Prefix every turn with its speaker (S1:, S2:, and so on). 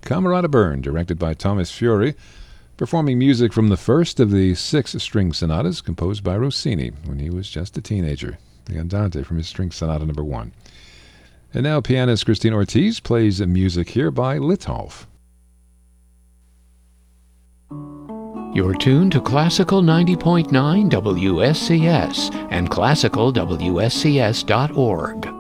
S1: Camerata Byrne, directed by Thomas Fury, performing music from the first of the 6 string sonatas composed by Rossini when he was just a teenager, the Andante from his String Sonata No. 1. And now pianist Christine Ortiz plays music here by Litolf.
S2: You're tuned to Classical 90.9 WSCS and classicalwscs.org.